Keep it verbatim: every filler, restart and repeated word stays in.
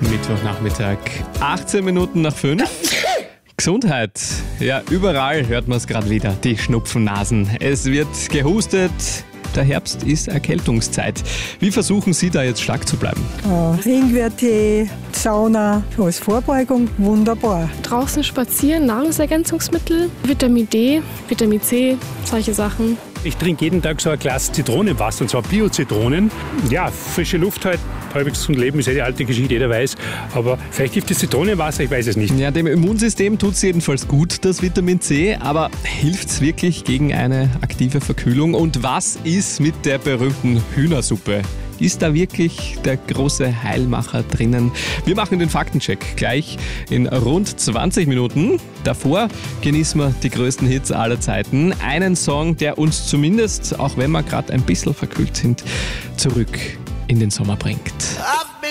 Mittwochnachmittag, achtzehn Minuten nach fünf. Gesundheit. Ja, überall hört man es gerade wieder, die Schnupfennasen. Es wird gehustet. Der Herbst ist Erkältungszeit. Wie versuchen Sie da jetzt stark zu bleiben? Äh, Ingwertee, Sauna, als Vorbeugung wunderbar. Draußen spazieren, Nahrungsergänzungsmittel, Vitamin D, Vitamin C, solche Sachen. Ich trinke jeden Tag so ein Glas Zitronenwasser, und zwar Bio-Zitronen. Ja, frische Luft halt, halbwegs zum Leben, ist ja die alte Geschichte, jeder weiß. Aber vielleicht hilft das Zitronenwasser, ich weiß es nicht. Ja, dem Immunsystem tut es jedenfalls gut, das Vitamin C. Aber hilft es wirklich gegen eine aktive Verkühlung? Und was ist mit der berühmten Hühnersuppe? Ist da wirklich der große Heilmacher drinnen? Wir machen den Faktencheck gleich in rund zwanzig Minuten. Davor genießen wir die größten Hits aller Zeiten. Einen Song, der uns zumindest, auch wenn wir gerade ein bisschen verkühlt sind, zurück in den Sommer bringt.